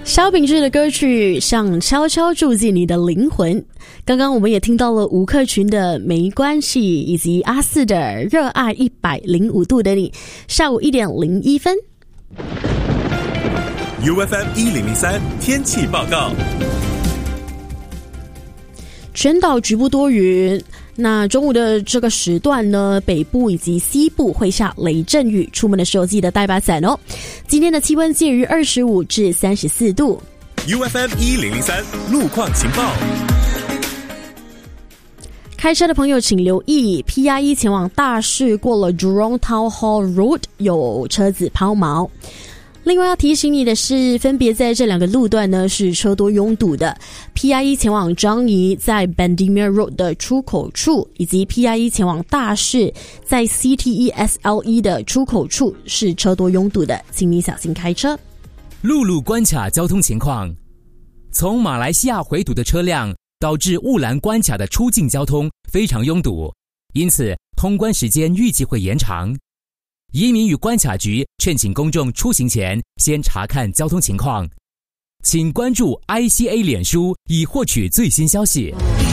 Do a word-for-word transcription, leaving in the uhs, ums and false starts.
萧秉治的歌曲像悄悄住进你的灵魂。刚刚我们也听到了吴克群的没关系，以及阿四的热爱一百零五度的你。下午一点零一分 U F M 一零零三天气报告。 全岛局部多云，那中午的这个时段呢，北部以及西部会下雷阵雨，出门的时候记得带把伞哦。今天的气温介于二十五至三十四度。 U F M 一零零三路况情报。 开车的朋友请留意 P I E 前往大市过了 Jurong Town Hall Road 有车子抛锚。另外要提醒你的是，分别在这两个路段呢是车多拥堵的。P I E 前往樟宜在 Bendemeer Road 的出口处，以及 P I E 前往大市在 C T E S L E 的出口处是车多拥堵的，请你小心开车。 陆路关卡交通情况，从马来西亚回堵的车辆导致雾兰关卡的出境交通非常拥堵，因此通关时间预计会延长。移民与关卡局劝请公众出行前先查看交通情况，请关注 I C A 脸书以获取最新消息。